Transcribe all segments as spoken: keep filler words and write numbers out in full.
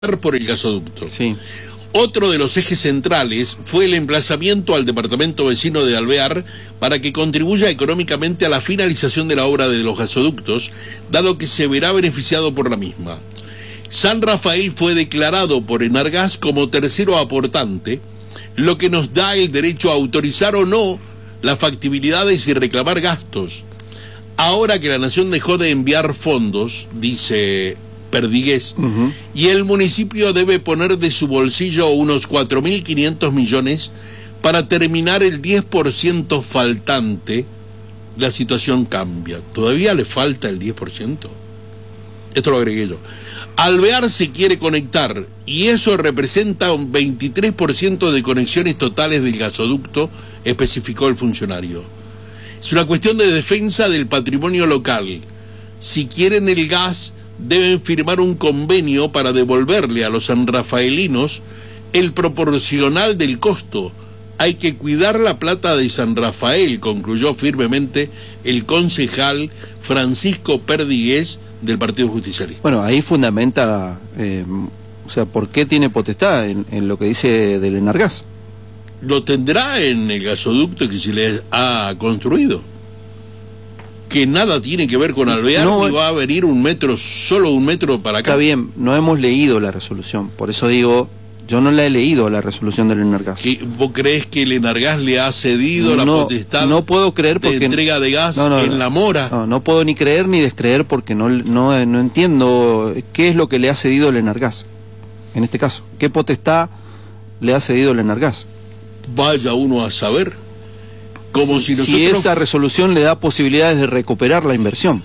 por el gasoducto. Sí. Otro de los ejes centrales fue el emplazamiento al departamento vecino de Alvear para que contribuya económicamente a la finalización de la obra de los gasoductos, dado que se verá beneficiado por la misma. San Rafael fue declarado por Enargas como tercero aportante, lo que nos da el derecho a autorizar o no las factibilidades y reclamar gastos. Ahora que la nación dejó de enviar fondos, dice Perdigués, uh-huh. y el municipio debe poner de su bolsillo unos cuatro mil quinientos millones para terminar el diez por ciento faltante, la situación cambia. ¿Todavía le falta el diez por ciento? Esto lo agregué yo. Alvear se quiere conectar y eso representa un veintitrés por ciento de conexiones totales del gasoducto, especificó el funcionario. Es una cuestión de defensa del patrimonio local. Si quieren el gas, deben firmar un convenio para devolverle a los sanrafaelinos el proporcional del costo. Hay que cuidar la plata de San Rafael, concluyó firmemente el concejal Francisco Perdigués del Partido Justicialista. Bueno, ahí fundamenta, eh, o sea, ¿por qué tiene potestad en, en lo que dice del Enargas? Lo tendrá en el gasoducto que se le ha construido, que nada tiene que ver con Alvear, no, ni va a venir un metro, solo un metro para acá. Está bien, no hemos leído la resolución, por eso digo, yo no la he leído la resolución del Enargas. ¿Vos crees que el Enargas le ha cedido no, la potestad no puedo creer porque, de entrega de gas no, no, en La Mora? No, no puedo ni creer ni descreer porque no, no, no entiendo qué es lo que le ha cedido el Enargas, en este caso. ¿Qué potestad le ha cedido el Enargas? Vaya uno a saber. Como si, si nosotros... si esa resolución le da posibilidades de recuperar la inversión.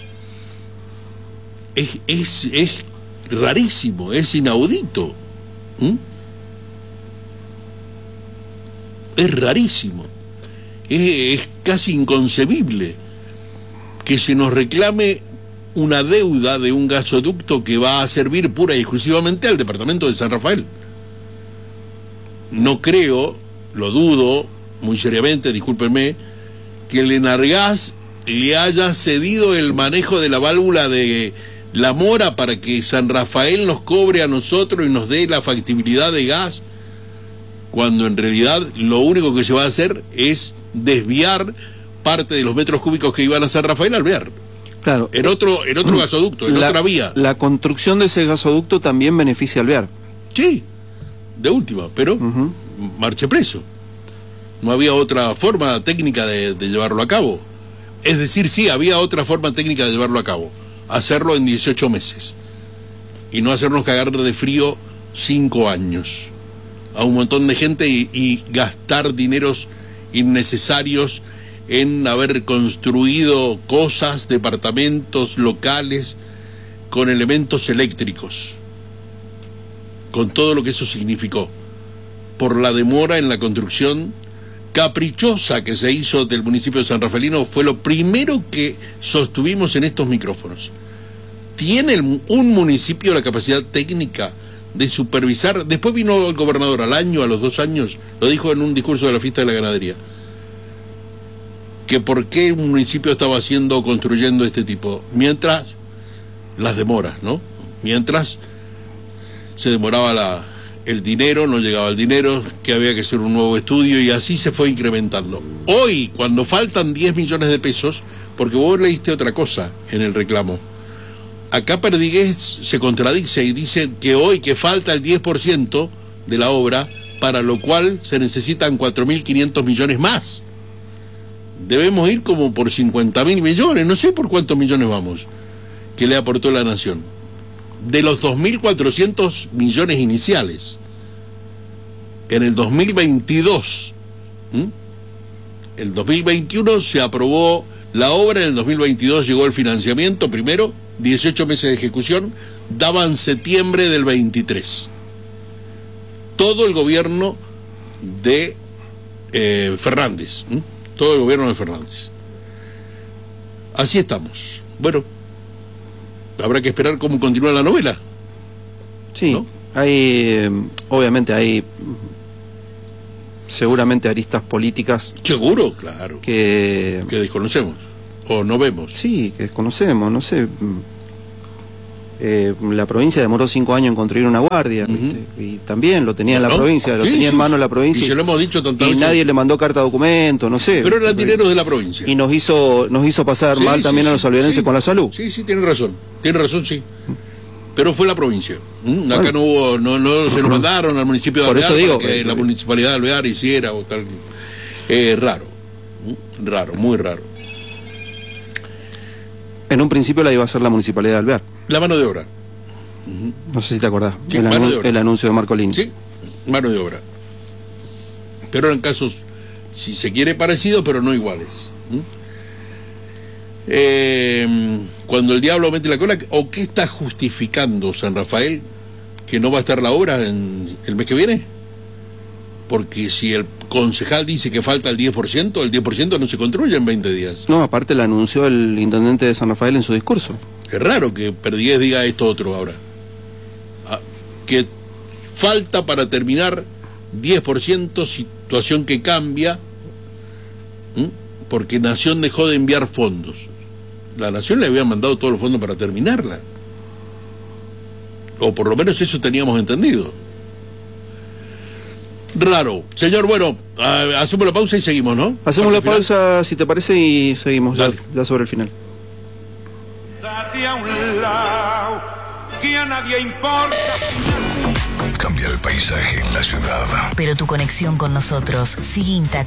Es, es, es rarísimo, es inaudito. ¿Mm? Es rarísimo. Es, es casi inconcebible que se nos reclame una deuda de un gasoducto que va a servir pura y exclusivamente al departamento de San Rafael. No creo, lo dudo muy seriamente, discúlpenme, que el Enargas le haya cedido el manejo de la válvula de La Mora para que San Rafael nos cobre a nosotros y nos dé la factibilidad de gas, cuando en realidad lo único que se va a hacer es desviar parte de los metros cúbicos que iban a San Rafael al Alvear. Claro. En otro, en otro gasoducto, en la, otra vía. La construcción de ese gasoducto también beneficia al Alvear. Sí, de última, pero uh-huh. marche preso. No había otra forma técnica de, de llevarlo a cabo. Es decir, sí, había otra forma técnica de llevarlo a cabo. Hacerlo en dieciocho meses. Y no hacernos cagar de frío cinco años. A un montón de gente y, y gastar dineros innecesarios en haber construido cosas, departamentos, locales, con elementos eléctricos. Con todo lo que eso significó. Por la demora en la construcción caprichosa que se hizo del municipio de San Rafaelino, fue lo primero que sostuvimos en estos micrófonos. ¿Tiene el, un municipio la capacidad técnica de supervisar? Después vino el gobernador al año, a los dos años, lo dijo en un discurso de la fiesta de la ganadería, que por qué un municipio estaba haciendo o construyendo este tipo, mientras las demoras, ¿no? Mientras se demoraba la... el dinero, no llegaba el dinero, que había que hacer un nuevo estudio y así se fue incrementando. Hoy, cuando faltan diez millones de pesos, porque vos leíste otra cosa en el reclamo, acá Perdigués se contradice y dice que hoy que falta el diez por ciento de la obra, para lo cual se necesitan cuatro mil quinientos millones más. Debemos ir como por cincuenta mil millones, no sé por cuántos millones vamos, que le aportó la nación. De los dos mil cuatrocientos millones iniciales, en el dos mil veintidós, ¿m? el dos mil veintiuno se aprobó la obra, en el dos mil veintidós llegó el financiamiento, primero, dieciocho meses de ejecución, daban septiembre del veintitrés. Todo el gobierno de eh, Fernández, ¿m? todo el gobierno de Fernández. Así estamos. Bueno, habrá que esperar cómo continúa la novela. Sí, ¿no? Hay, obviamente hay seguramente aristas políticas. Seguro, claro. Que, que desconocemos, o no vemos. Sí, que desconocemos, no sé. Eh, la provincia demoró cinco años en construir una guardia, uh-huh. y también lo tenía en la ¿no? provincia, lo sí, tenía sí. en mano la provincia. Y se lo hemos dicho tantas y veces. nadie le mandó carta de documento, no sé. Pero eran dineros de la provincia. Y nos hizo nos hizo pasar sí, mal sí, también sí, a los alvearenses sí. con la salud. Sí, sí, tiene razón, tiene razón, sí. Pero fue la provincia. ¿Mm? Acá bueno. no hubo, no, no se lo mandaron al municipio de Por Alvear eso digo, para que eh, la municipalidad de Alvear hiciera o tal. Eh, raro, ¿Mm? raro, muy raro. En un principio la iba a hacer la municipalidad de Alvear. La mano de obra. Uh-huh. No sé si te acordás. Sí, el, anu- de obra. el anuncio de Marcolini. Sí, mano de obra. Pero eran casos, si se quiere, parecidos, pero no iguales. ¿Mm? Eh, cuando el diablo mete la cola, ¿o qué está justificando San Rafael que no va a estar la obra en el mes que viene? Porque si el concejal dice que falta el diez por ciento, el diez por ciento no se construye en veinte días. No, aparte lo anunció el intendente de San Rafael en su discurso. Es raro que Perdigués diga esto otro ahora. Ah, que falta para terminar diez por ciento, situación que cambia, ¿m? porque Nación dejó de enviar fondos. La Nación le había mandado todos los fondos para terminarla. O por lo menos eso teníamos entendido. Raro. Señor, bueno, uh, hacemos la pausa y seguimos, ¿no? Hacemos la pausa, final. Si te parece, y seguimos ya, ya sobre el final. Date a un lado, que a nadie importa. Cambia el paisaje en la ciudad, pero tu conexión con nosotros sigue intacta.